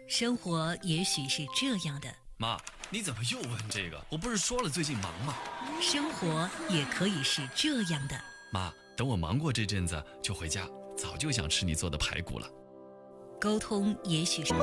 生活也许是这样的。 妈，你怎么又问这个？我不是说了最近忙吗？ 生活也可以是这样的。 妈，等我忙过这阵子就回家，早就想吃你做的排骨了。 沟通也许是